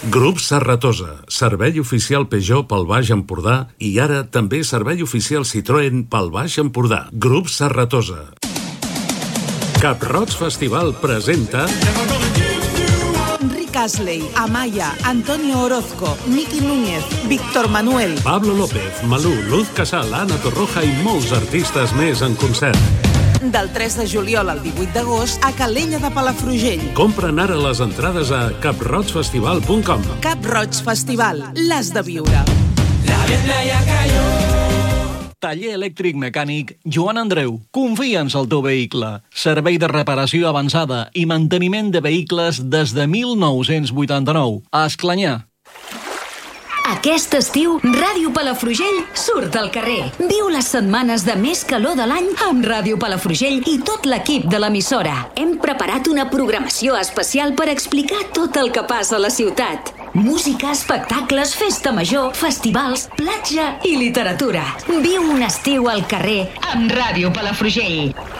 Grup Serratosa, servei oficial Peugeot pel Baix Empordà i ara també servei oficial Citroën pel Baix Empordà. Grup Serratosa. Cap-roig Festival presenta Rick Astley, Amaya, Antonio Orozco, Miki Núñez, Víctor Manuel, Pablo López, Malú, Luz Casal, Ana Torroja i molts artistes més en concert. del 3 de juliol al 18 d'agost a Calella de Palafrugell. Compren ara les entrades a caproigfestival.com. Cap-roig Festival, l'has de viure. Taller elèctric mecànic Joan Andreu. Confia'ns al teu vehicle. Servei de reparació avançada i manteniment de vehicles des de 1989. A Esclanyà. Aquest estiu, Ràdio Palafrugell surt al carrer. Viu les setmanes de més calor de l'any amb Ràdio Palafrugell i tot l'equip de l'emissora. Hem preparat una programació especial per explicar tot el que passa a la ciutat. Música, espectacles, festa major, festivals, platja i literatura. Viu un estiu al carrer amb Ràdio Palafrugell.